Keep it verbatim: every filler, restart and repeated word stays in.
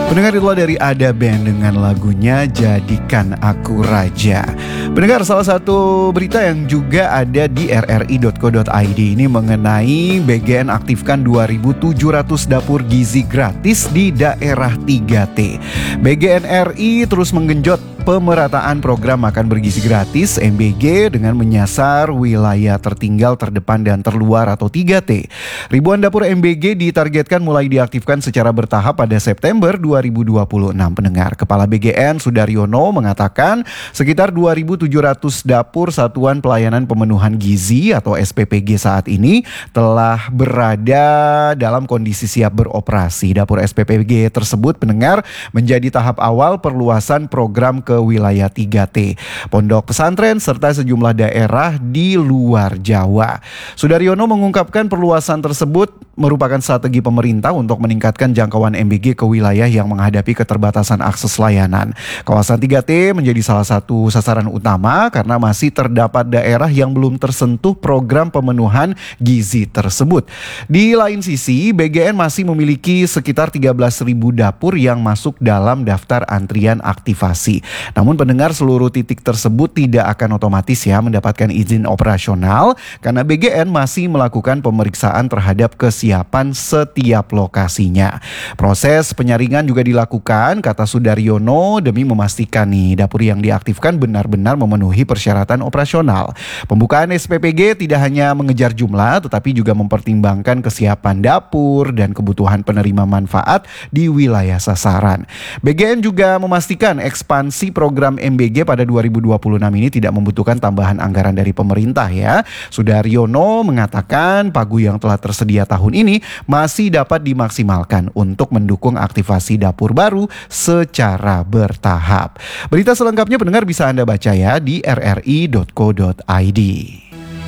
Pendengar, itulah dari Ada Band dengan lagunya Jadikan Aku Raja. Pendengar, salah satu berita yang juga ada di r r i dot co dot i d ini mengenai B G N aktifkan dua ribu tujuh ratus dapur gizi gratis di daerah tiga T. B G N R I terus menggenjot pemerataan program makan bergizi gratis M B G dengan menyasar wilayah tertinggal, terdepan, dan terluar atau tiga T. Ribuan dapur M B G ditargetkan mulai diaktifkan secara bertahap pada September dua ribu dua puluh enam. Pendengar, Kepala B G N Sudaryono mengatakan sekitar dua ribu tujuh ratus dapur Satuan Pelayanan Pemenuhan Gizi atau S P P G saat ini telah berada dalam kondisi siap beroperasi. Dapur S P P G tersebut, pendengar, menjadi tahap awal perluasan program ke wilayah tiga T, pondok pesantren, serta sejumlah daerah di luar Jawa. Sudaryono mengungkapkan perluasan tersebut merupakan strategi pemerintah untuk meningkatkan jangkauan M B G ke wilayah yang menghadapi keterbatasan akses layanan. Kawasan tiga T menjadi salah satu sasaran utama karena masih terdapat daerah yang belum tersentuh program pemenuhan gizi tersebut. Di lain sisi, B G N masih memiliki sekitar tiga belas ribu dapur yang masuk dalam daftar antrian aktivasi. Namun pendengar, seluruh titik tersebut tidak akan otomatis ya mendapatkan izin operasional karena B G N masih melakukan pemeriksaan terhadap kesiapan setiap lokasinya. Proses penyaringan juga dilakukan, kata Sudaryono, demi memastikan nih dapur yang diaktifkan benar-benar memenuhi persyaratan operasional. Pembukaan S P P G tidak hanya mengejar jumlah tetapi juga mempertimbangkan kesiapan dapur dan kebutuhan penerima manfaat di wilayah sasaran. B G N juga memastikan ekspansi program M B G pada dua ribu dua puluh enam ini tidak membutuhkan tambahan anggaran dari pemerintah ya. Sudaryono mengatakan pagu yang telah tersedia tahun ini masih dapat dimaksimalkan untuk mendukung aktivasi dapur baru secara bertahap. Berita selengkapnya pendengar bisa Anda baca ya di r r i dot co dot i d.